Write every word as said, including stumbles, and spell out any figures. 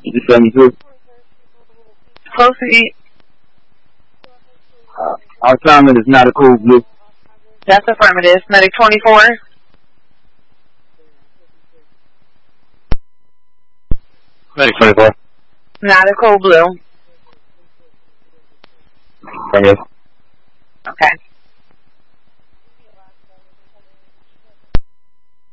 seventy-two. Close to eight. Uh, our assignment is not a code blue. That's affirmative. Medic twenty-four. Medic twenty-four. Not a code blue. Affirmative. Okay.